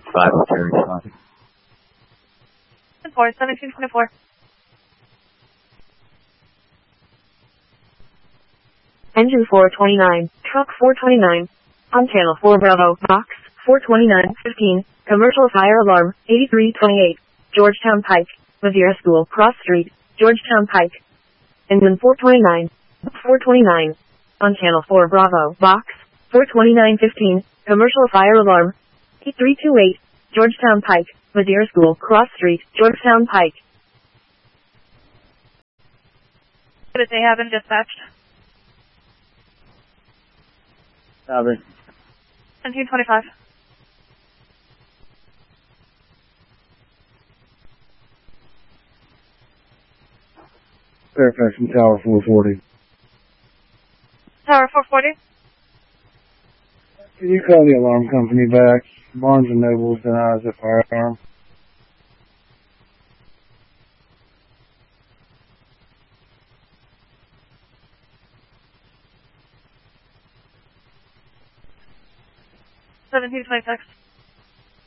5 Terry traffic. 1724. Engine 429, truck 429. On channel 4 Bravo, box 42915, commercial fire alarm 8328, Georgetown Pike, Madeira School, Cross Street, Georgetown Pike. Engine 429, 429. On channel 4 Bravo, box 42915, commercial fire alarm 8328, Georgetown Pike, Madeira School, Cross Street, Georgetown Pike. But they haven't dispatched. Copy. 1725. Fairfax and Tower 440. Tower 440. Can you call the alarm company back? Barnes & Noble denies a firearm. $1726.